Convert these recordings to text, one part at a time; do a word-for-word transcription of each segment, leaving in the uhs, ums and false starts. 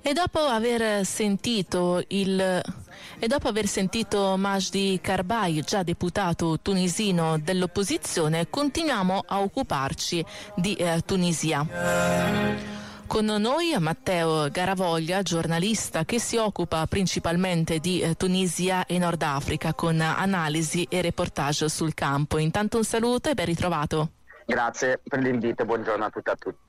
E dopo aver sentito il e dopo aver sentito Majdi Karbay, già deputato tunisino dell'opposizione, continuiamo a occuparci di eh, Tunisia. Con noi Matteo Garavoglia, giornalista che si occupa principalmente di eh, Tunisia e Nord Africa, con analisi e reportage sul campo. Intanto un saluto e ben ritrovato. Grazie per l'invito, buongiorno a tutte e a tutti.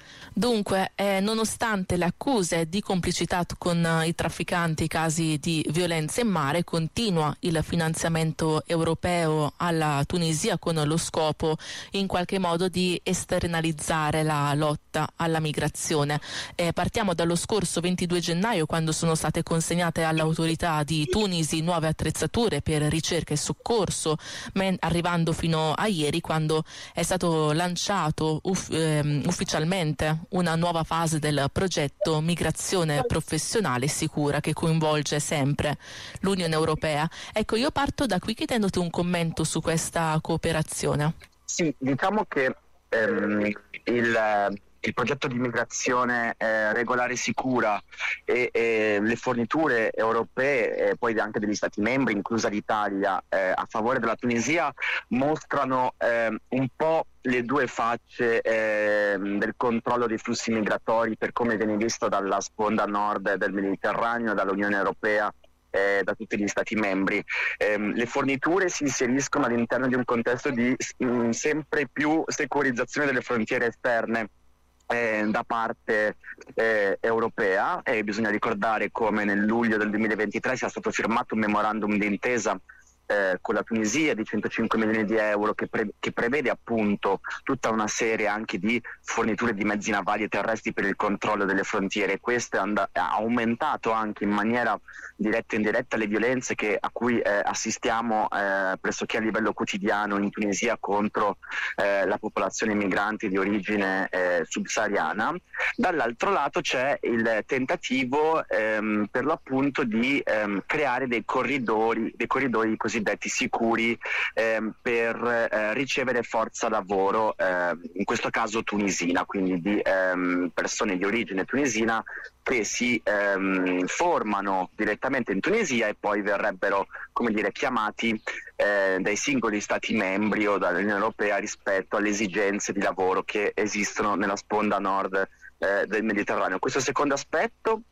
Dunque, eh, nonostante le accuse di complicità con eh, i trafficanti, casi di violenza in mare, continua il finanziamento europeo alla Tunisia con lo scopo in qualche modo di esternalizzare la lotta alla migrazione. Eh, partiamo dallo scorso ventidue gennaio, quando sono state consegnate all'autorità di Tunisi nuove attrezzature per ricerca e soccorso, men- arrivando fino a ieri, quando è stato lanciato uff- ehm, ufficialmente una nuova fase del progetto Migrazione Professionale Sicura, che coinvolge sempre l'Unione Europea. Ecco, io parto da qui chiedendoti un commento su questa cooperazione. Sì, diciamo che ehm, il, il progetto di migrazione eh, regolare sicura e, e le forniture europee e poi anche degli Stati membri, inclusa l'Italia, eh, a favore della Tunisia, mostrano eh, un po' le due facce eh, del controllo dei flussi migratori, per come viene visto dalla sponda nord del Mediterraneo, dall'Unione Europea, eh, da tutti gli Stati membri. Eh, le forniture si inseriscono all'interno di un contesto di mh, sempre più securizzazione delle frontiere esterne Eh, da parte eh, europea, e bisogna ricordare come nel luglio del duemilaventitré sia stato firmato un memorandum d'intesa eh, con la Tunisia di centocinque milioni di euro che, pre- che prevede appunto tutta una serie anche di forniture di mezzi navali e terrestri per il controllo delle frontiere. Questo è and- ha aumentato anche in maniera diretta e indiretta le violenze che, a cui eh, assistiamo eh, pressoché a livello quotidiano in Tunisia contro eh, la popolazione migranti di origine eh, subsahariana. Dall'altro lato c'è il tentativo ehm, per l'appunto di ehm, creare dei corridoi, dei corridoi cosiddetti sicuri ehm, per eh, ricevere forza lavoro, eh, in questo caso tunisina, quindi di ehm, persone di origine tunisina che si ehm, formano direttamente in Tunisia e poi verrebbero, come dire, chiamati eh, dai singoli stati membri o dall'Unione Europea rispetto alle esigenze di lavoro che esistono nella sponda nord eh, del Mediterraneo. Questo secondo aspetto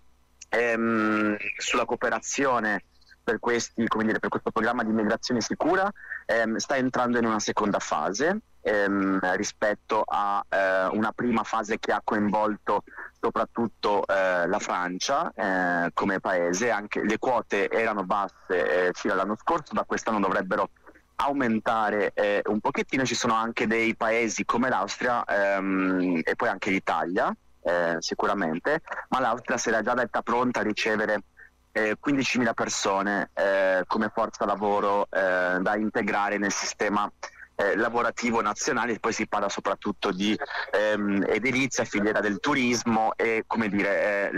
ehm, sulla cooperazione per questi, come dire, per questo programma di migrazione sicura ehm, sta entrando in una seconda fase ehm, rispetto a eh, una prima fase che ha coinvolto soprattutto eh, la Francia eh, come paese. Anche le quote erano basse eh, fino all'anno scorso, da quest'anno dovrebbero aumentare eh, un pochettino. Ci sono anche dei paesi come l'Austria ehm, e poi anche l'Italia eh, sicuramente, ma l'Austria si era già detta pronta a ricevere eh, quindicimila persone eh, come forza lavoro eh, da integrare nel sistema Eh, lavorativo nazionale. Poi si parla soprattutto di ehm, edilizia, filiera del turismo e, come dire, eh,